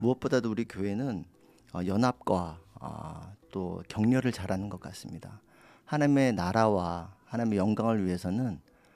무엇보다도 우리 교회는 연합과 또 격려를 잘하는 것 같습니다. 하나님의 나라와 하나님의 영광을 위해서는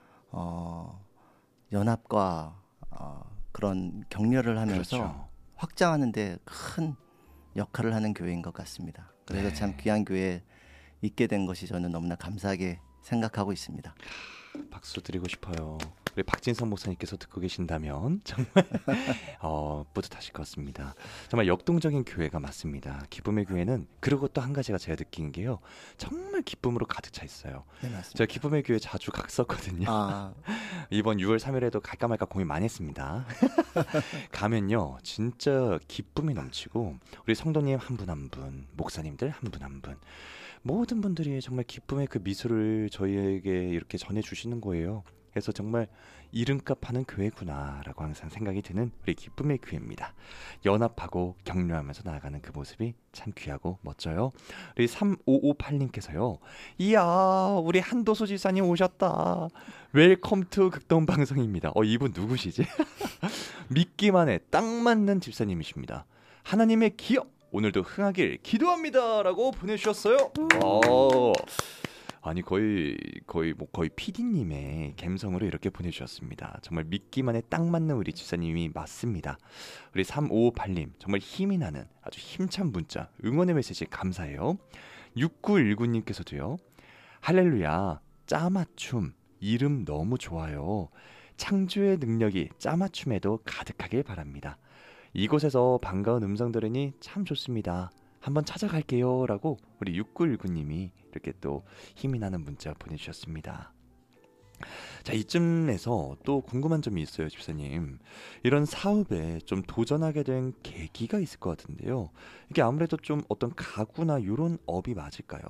연합과 그런 격려를 하면서 그렇죠. 확장하는 데 큰 역할을 하는 교회인 것 같습니다. 그래서 네. 참 귀한 교회에 있게 된 것이 저는 너무나 감사하게 생각하고 있습니다. 박수 드리고 싶어요. 우리 박진선 목사님께서 듣고 계신다면 정말 뿌듯하실 것 같습니다. 정말 역동적인 교회가 맞습니다. 기쁨의 교회는 그리고 또 한 가지가 제가 느낀 게요. 정말 기쁨으로 가득 차 있어요. 네, 맞습니다. 제가 기쁨의 교회 자주 갔었거든요. 이번 6월 3일에도 갈까 말까 고민 많이 했습니다. 가면요. 진짜 기쁨이 넘치고 우리 성도님 한 분 한 분, 목사님들 한 분 한 분, 모든 분들이 정말 기쁨의 그 미소를 저희에게 이렇게 전해주시는 거예요. 그래서 정말 이름값 하는 교회구나라고 항상 생각이 드는 우리 기쁨의 교회입니다. 연합하고 격려하면서 나아가는 그 모습이 참 귀하고 멋져요. 우리 3558님께서요. 이야, 우리 한도수 지사님 오셨다. 웰컴 투 극동방송입니다. 이분 누구시지? 믿기만 해. 딱 맞는 집사님이십니다. 하나님의 기억 오늘도 흥하길 기도합니다 라고 보내주셨어요. 아니 거의 PD님의 감성으로 이렇게 보내주셨습니다. 정말 믿기만 해 딱 맞는 우리 집사님이 맞습니다. 우리 3558님 정말 힘이 나는 아주 힘찬 문자 응원의 메시지 감사해요. 6919님께서도요. 할렐루야 짜맞춤 이름 너무 좋아요. 창조의 능력이 짜맞춤에도 가득하길 바랍니다. 이곳에서 반가운 음성 들으니 참 좋습니다. 한번 찾아갈게요 라고 우리 6919님이 이렇게 또 힘이 나는 문자 보내주셨습니다. 자, 이쯤에서 또 궁금한 점이 있어요, 집사님. 이런 사업에 좀 도전하게 된 계기가 있을 것 같은데요. 이게 아무래도 좀 어떤 가구나 이런 업이 맞을까요?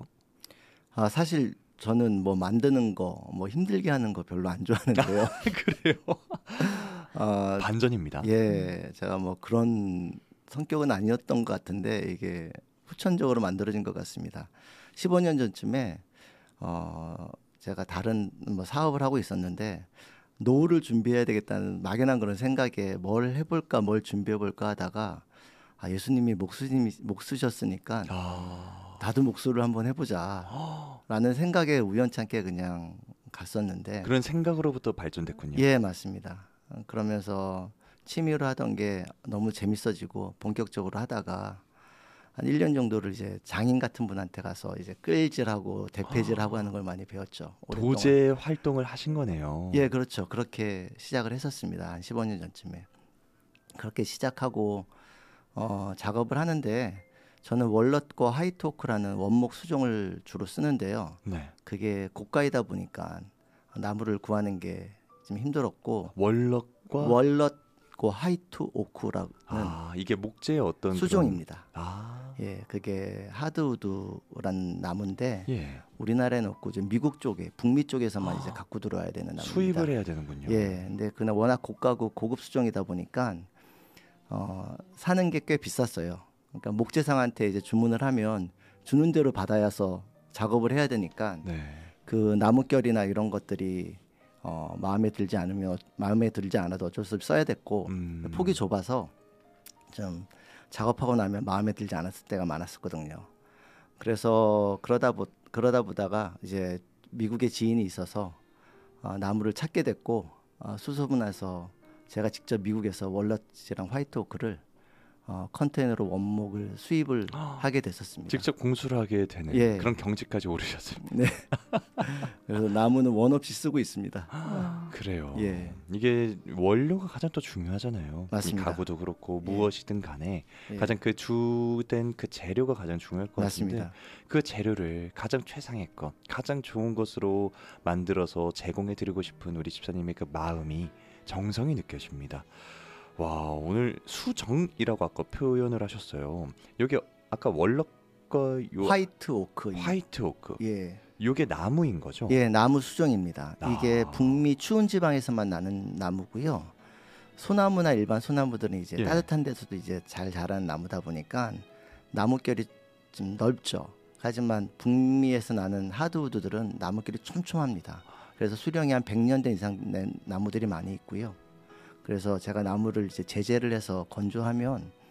사실 저는 뭐 만드는 거, 뭐 힘들게 하는 거 별로 안 좋아하는데요. 그래요? 반전입니다. 예, 제가 뭐 그런 성격은 아니었던 것 같은데 이게 후천적으로 만들어진 것 같습니다. 15년 전쯤에 제가 다른 뭐 사업을 하고 있었는데 노후를 준비해야 되겠다는 막연한 그런 생각에 뭘 해볼까 뭘 준비해볼까 하다가 예수님이 목 쓰셨으니까 나도 목수를 한번 해보자 라는 생각에 우연찮게 그냥 갔었는데 그런 생각으로부터 발전됐군요. 예, 맞습니다. 그러면서 취미로 하던 게 너무 재밌어지고 본격적으로 하다가 한 1년 정도를 이제 장인 같은 분한테 가서 이제 끌질하고 대패질하고 하는 걸 많이 배웠죠. 오랫동안. 도제 활동을 하신 거네요. 예, 그렇죠. 그렇게 시작을 했었습니다. 한 15년 전쯤에. 그렇게 시작하고 작업을 하는데 저는 월넛과 하이토크라는 원목 수종을 주로 쓰는데요. 네. 그게 고가이다 보니까 나무를 구하는 게 좀 힘들었고 월넛과 하이트 오크라는 이게 목재의 어떤 수종입니다. 그런... 예, 그게 하드우드라는 나무인데 예. 우리나라에는 없고 좀 미국 쪽에 북미 쪽에서만 이제 갖고 들어와야 되는 나무입니다. 수입을 해야 되는군요. 예, 근데 그날 워낙 고가고 고급 수종이다 보니까 사는 게 꽤 비쌌어요. 그러니까 목재상한테 이제 주문을 하면 주는 대로 받아야서 작업을 해야 되니까 네. 그 나무결이나 이런 것들이 마음에 들지 않아도 어쩔 수 없이 써야 됐고 폭이 좁아서 좀 작업하고 나면 마음에 들지 않았을 때가 많았었거든요. 그래서 그러다 보다가 이제 미국에 지인이 있어서 나무를 찾게 됐고 수소문해서 제가 직접 미국에서 월넛이랑 화이트 오크를 컨테이너로 원목을 수입을 하게 됐었습니다. 직접 공수를 하게 되는 예. 그런 경지까지 오르셨습니다. 네. 그래서 나무는 원 없이 쓰고 있습니다. 그래요. 예. 이게 원료가 가장 또 중요하잖아요. 맞습니다. 이 가구도 그렇고 예. 무엇이든 간에 예. 가장 그 주된 그 재료가 가장 중요할 것 맞습니다. 같은데 그 재료를 가장 최상의 것, 가장 좋은 것으로 만들어서 제공해 드리고 싶은 우리 집사님의 그 마음이 정성이 느껴집니다. 와, 오늘 수정이라고 아까 표현을 하셨어요. 여기 아까 월넛과 화이트 오크. 화이트 오크. 예. 요게 나무인 거죠? 예, 나무 수종입니다. 이게 북미 추운 지방에서만 나는 나무고요. 소나무나 일반 소나무들은 이제 예. 따뜻한 데서도 이제 잘 자라는 나무다 보니까 나무결이 좀 넓죠. 하지만 북미에서 나는 하드우드들은 나무결이 촘촘합니다. 그래서 수령이 한 100년 된 이상 된 나무들이 많이 있고요. 그래서 제가 나무를 이제 제재를 해서 건조하면